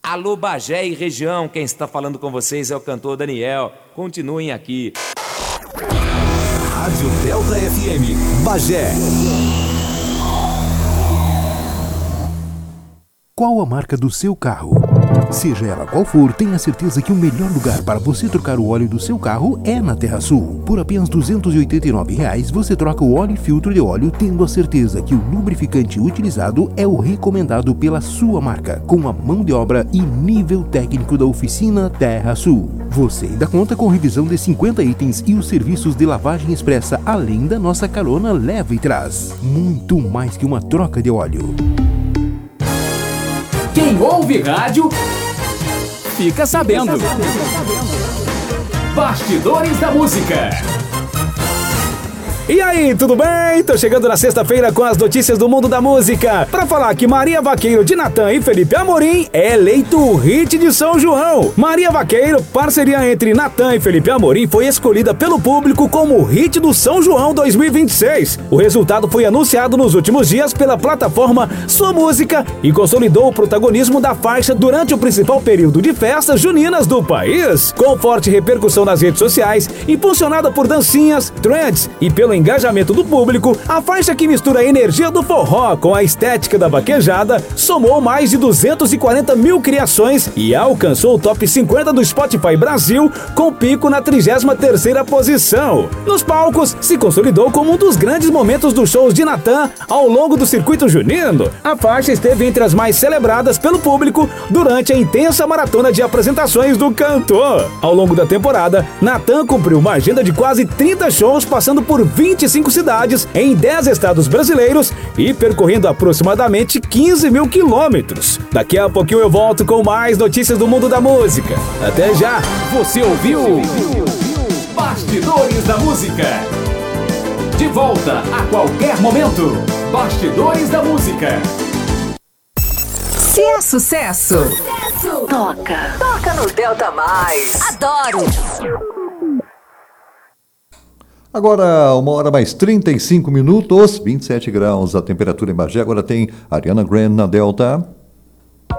Alô Bagé e região, quem está falando com vocês é o cantor Daniel. Continuem aqui. Rádio Delta FM, Bagé. Qual a marca do seu carro? Seja ela qual for, tenha certeza que o melhor lugar para você trocar o óleo do seu carro é na TerraSul. Por apenas R$ 289,00 você troca o óleo e filtro de óleo, tendo a certeza que o lubrificante utilizado é o recomendado pela sua marca, com a mão de obra e nível técnico da oficina TerraSul. Você ainda conta com revisão de 50 itens e os serviços de lavagem expressa, além da nossa carona leva e traz. Muito mais que uma troca de óleo. Quem ouve rádio, fica sabendo. Bastidores da Música. E aí, tudo bem? Tô chegando na sexta-feira com as notícias do mundo da música pra falar que Maria Vaqueiro de Natan e Felipe Amorim é eleito o hit de São João. Maria Vaqueiro, parceria entre Natan e Felipe Amorim, foi escolhida pelo público como o hit do São João 2026. O resultado foi anunciado nos últimos dias pela plataforma Sua Música e consolidou o protagonismo da faixa durante o principal período de festas juninas do país. Com forte repercussão nas redes sociais, impulsionada por dancinhas, trends e pelo engajamento do público, a faixa que mistura a energia do forró com a estética da vaquejada somou mais de 240 mil criações e alcançou o top 50 do Spotify Brasil, com pico na 33ª posição. Nos palcos, se consolidou como um dos grandes momentos dos shows de Natan ao longo do circuito junino. A faixa esteve entre as mais celebradas pelo público durante a intensa maratona de apresentações do cantor. Ao longo da temporada, Natan cumpriu uma agenda de quase 30 shows, passando por 25 cidades em 10 estados brasileiros e percorrendo aproximadamente 15 mil quilômetros. Daqui a pouquinho eu volto com mais notícias do mundo da música. Até já! Você ouviu? Bastidores da Música. De volta a qualquer momento. Bastidores da Música. Se é sucesso, toca no Delta Mais. Adoro! Agora, 1h mais 35 minutos, 27 graus a temperatura em Bagé. Agora tem Ariana Grande na Delta.